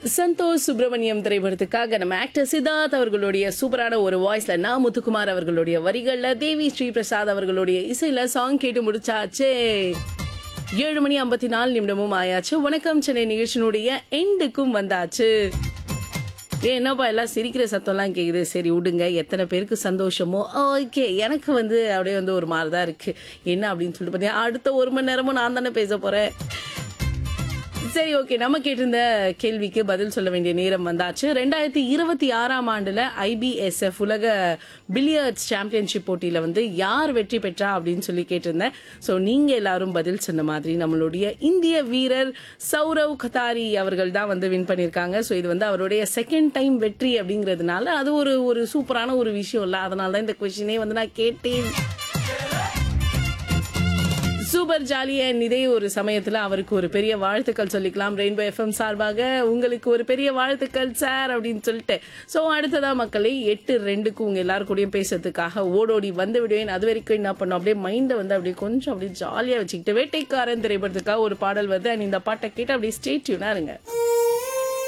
சந்தோஷ் சுப்பிரமணியம் திரைப்படத்துக்காக நம்ம ஆக்டர் சித்தார்த் அவர்களுடைய சூப்பரான ஒரு வாய்ஸ்ல நான் முத்துக்குமார் அவர்களுடைய வரிகள்ல தேவி ஸ்ரீ பிரசாத் அவர்களுடைய இசையில சாங் கேட்டு முடிச்சாச்சு. 7:54 ஆயாச்சு. வணக்கம் சென்னை நிகழ்ச்சியினுடைய எண்டுக்கும் வந்தாச்சு. என்னப்பா எல்லாம் சிரிக்கிற சத்தம்லாம் கேக்குது. சரி விடுங்க, எத்தனை பேருக்கு சந்தோஷமோ ஓகே. எனக்கு அப்படியே ஒரு மாதிரி தான் இருக்கு. என்ன அப்படின்னு சொல்லிட்டு பார்த்தீங்கன்னா அடுத்த 1 மணி நேரமும் நான் தானே பேச போறேன். சரி ஓகே, நம்ம கேட்டிருந்த கேள்விக்கு பதில் சொல்ல வேண்டிய நேரம் வந்தாச்சு. 2026ஆம் ஆண்டுல IBSF உலக பில்லியர்ட்ஸ் சாம்பியன்ஷிப் போட்டியில யார் வெற்றி பெற்றா அப்படின்னு சொல்லி கேட்டிருந்தேன். ஸோ நீங்க எல்லாரும் பதில் சொன்ன மாதிரி நம்மளுடைய இந்திய வீரர் சௌரவ் கதாரி அவர்கள் தான் வின் பண்ணியிருக்காங்க. ஸோ இது அவருடைய செகண்ட் டைம் வெற்றி அப்படிங்கிறதுனால அது ஒரு சூப்பரான ஒரு விஷயம் இல்லை. அதனால தான் இந்த கொஸ்டினே நான் கேட்டேன். சூப்பர் ஜாலியா இதே ஒரு சமயத்துல அவருக்கு ஒரு பெரிய வாழ்த்துக்கள் சொல்லிக்கலாம். ரெயின்போ FM சார்பாக உங்களுக்கு ஒரு பெரிய வாழ்த்துக்கள் சார் அப்படின்னு சொல்லிட்டு. ஸோ அடுத்ததா மக்களை 8:02 உங்க எல்லாரும் கூடயும் பேசுறதுக்காக ஓடோடி வந்து விடுவேன். அது வரைக்கும் என்ன பண்ணும், அப்படியே மைண்டை அப்படியே கொஞ்சம் அப்படியே ஜாலியா வச்சுக்கிட்டு வேட்டைக்காரன் திரைப்படத்துக்காக ஒரு பாடல் வருது. அண்ட் இந்த பாட்டை கேட்டு அப்படியே ஸ்டே டியூனா இருங்க.